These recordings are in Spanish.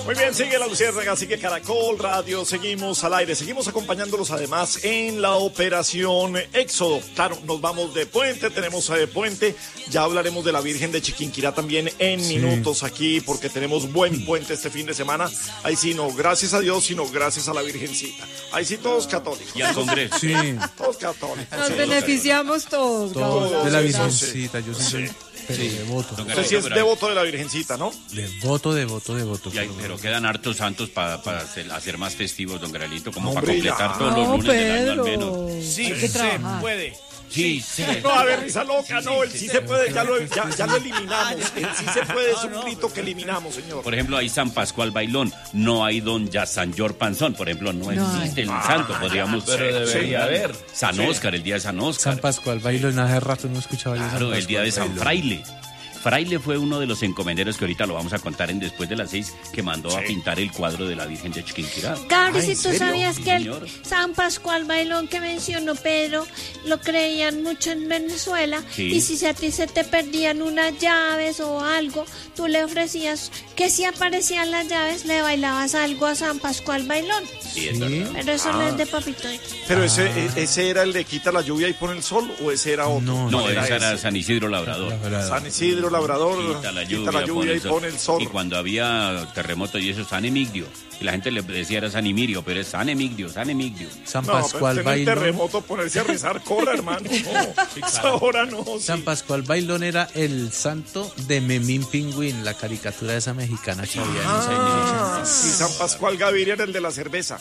Muy bien, sigue La Luciérnaga, sigue Caracol Radio, seguimos al aire, seguimos acompañándolos además en la operación Éxodo. Claro, nos vamos de puente, tenemos puente, ya hablaremos de la Virgen de Chiquinquirá también en minutos aquí, porque tenemos buen puente este fin de semana. Ahí sí, no gracias a Dios, sino gracias a la Virgencita. Ahí sí, todos católicos. Y al Congreso. Sí. Todos católicos. Nos beneficiamos todos. Todos de la Virgencita, yo sí soy devoto. Usted sí es devoto de la Virgencita, ¿no? Devoto. Pero quedan hartos santos para hacer más festivos, don Gralito, como Hombre, para completar ya. todos los No, lunes del año al Pedro. menos. Sí, Hay que se trabajar. puede. Sí, sí. No, a ver, risa loca, no, el sí se puede, ya lo eliminamos. El sí se puede es un grito que eliminamos, señor. Por ejemplo, hay San Pascual Bailón, no hay don San Yor Panzón, por ejemplo, no existe el santo, podríamos... Pero debería haber. San Óscar, el día de San Óscar. San Pascual Bailo, en hace rato no escuchaba yo. Claro, el día de San Fraile. Fraile fue uno de los encomenderos que ahorita lo vamos a contar en Después de las 6, que mandó a pintar el cuadro de la Virgen de Chiquinquirá. Gabriel, si tú sabías Sí, que el señor. San Pascual Bailón que mencionó Pedro lo creían mucho en Venezuela, Sí. y si a ti se te perdían unas llaves o algo, tú le ofrecías que si aparecían las llaves le bailabas algo a San Pascual Bailón. Sí, es verdad. Pero eso no es de Papito Dios. Pero ese era el de quita la lluvia y pone el sol, o ese era otro. No, No, ese era ese? San Isidro Labrador. San Isidro Labrador, Quita la lluvia, y pone el sol. Y cuando había terremotos y eso, San Emigdio. Y la gente le decía era San Emirio, pero es San Emigdio, San Emigdio. San No, Pascual pero tener Bailón. terremoto, ponerse a rezar, corra, hermano. No, ahora no. Sí. San Pascual Bailón era el santo de Memín Pingüín, la caricatura esa mexicana que había en los años. Y San Pascual Gaviria era el de la cerveza.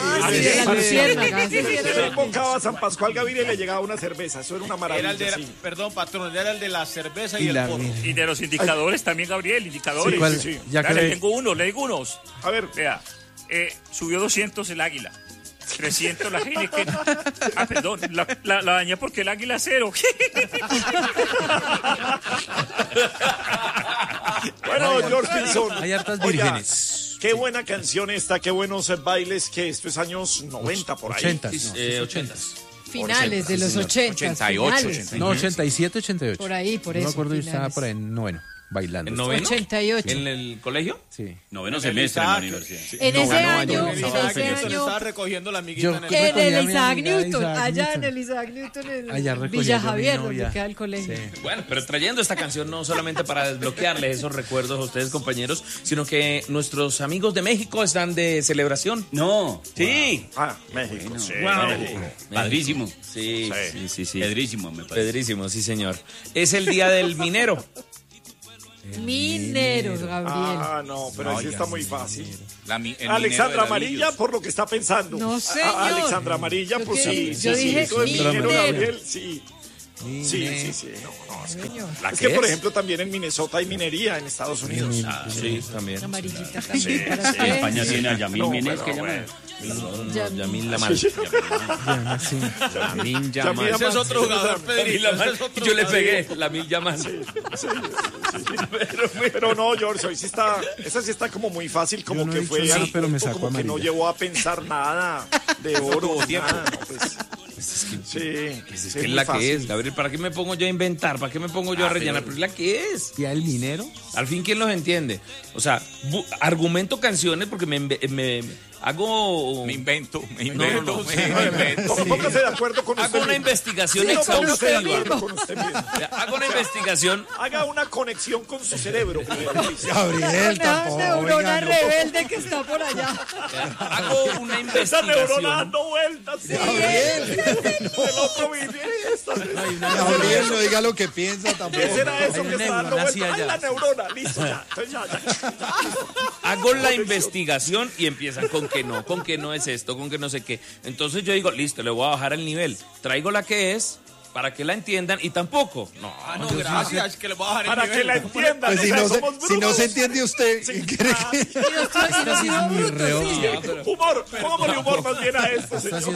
De la Luciérnaga. Se invocaba a San Pascual Gaviria y le llegaba una cerveza. Eso era una maravilla. Era el de sí. perdón, patrón, era el de la cerveza Y y, la el porro. Virgen. Y de los indicadores también, Gabriel, indicadores. Sí, ¿Cuál? sí. Ya que Dale, le- le digo unos. A ver, Vea, subió 200 el águila. 300 la Heineken. Ah, perdón, la dañé porque el águila cero. bueno, George Pinzón. Hay hartas Oiga, vírgenes. qué buena canción esta, qué buenos bailes, que esto es años 90 por ahí. 80. 80. Finales de los 80. 88. No, 87, 88. Por ahí, por No me eso, acuerdo, yo estaba finales. por ahí en noveno, bailando. ¿En noveno? 88. ¿En el colegio? Sí. Noveno semestre en la universidad. En ese año, En en Isaac ese Newton año, estaba recogiendo la amiguita Yo- en el... ¿Qué? en recogí el a mi Isaac amiga Newton, Isaac allá Newton. en el Isaac Newton, Allá en recogí Villa yo a mi Javier, novia. donde queda el colegio. Sí. Bueno, pero trayendo esta canción no solamente para desbloquearles esos recuerdos a ustedes, compañeros, sino que nuestros amigos de México están de celebración. No. Sí. Ah, México. Sí, Wow. México. Padrísimo. Sí, sí. Pedrísimo, me parece. Pedrísimo, sí, señor. Es el día del minero. Mineros, Gabriel. Ah, no, pero así está muy fácil. El Alexandra Amarilla, por lo que está pensando. No, señor. Alexandra Amarilla, Yo pues que- sí. yo dije eso es minero, minero. Gabriel, sí. Sí. No, es que, ¿La es qué que, por es? ejemplo, también en Minnesota hay minería en Estados Unidos. Sí, también. Amarillita también para En España usted. tiene a Yamil No, Menes, pero que llama. Ya- Yamil Lamal. Lamin Yamal. Yamil Ese es otro Yamal. jugador, Pedrito. Ese es otro Yo le jugador. pegué, Lamin Yamal. Pero no, George, hoy sí está, esa sí está como muy fácil, como Yo no que he dicho fue nada, al pero me punto, sacó como que no amarilla. llevó a pensar nada de oro, nada, no, pues, sí, Es que es la que es, Gabriel. ¿Para qué me pongo yo a inventar? ¿Para qué me pongo yo a rellenar? Pero es la que es. ¿Y el minero? Al fin, ¿quién los entiende? O sea, argumento canciones porque me hago... Me invento. No, póngase de acuerdo con usted Hago una mismo. investigación Sí, no, póngase de exhaustiva. acuerdo con usted mismo. Hago una investigación. Haga una conexión con su cerebro. Gabriel, Una neurona rebelde que está por allá. Hago una Esa neurona investigación. dando vueltas. El otro vive esta. Gabriel, no diga lo que piensa tampoco. ¿Qué será eso Hay que una está dando neurona vueltas? así Ay, allá. la neurona, listo, ya. Entonces ya. Hago la investigación y empiezan con que no es esto, con que no sé qué. Entonces yo digo, listo, le voy a bajar el nivel. Traigo la que es para que la entiendan y tampoco. No, no, gracias, que le voy a bajar Para que la entiendan. Pues o si sea, no, somos si no brutos. se entiende usted, ¿qué cree que? Esta sí es muy reo. Humor, póngale humor más bien a esto, Esta sí señor.